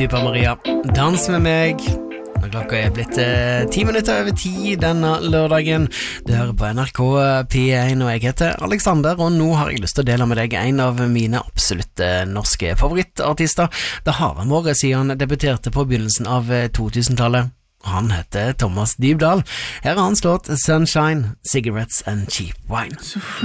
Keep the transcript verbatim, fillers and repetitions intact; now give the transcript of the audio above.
Super Maria, dans med meg. Klokka er blitt eh, ti minutter over ti denne lørdagen. Du hører på N R K P én, og jeg heter Alexander, og nå har jeg lyst til å dele med deg en av mine absolutte norske favorittartister. Det har en år siden han debuterte på begynnelsen av to-tusentallet. Han heter Thomas Dybdahl. Her har han slått Sunshine, Cigarettes and Cheap Wine.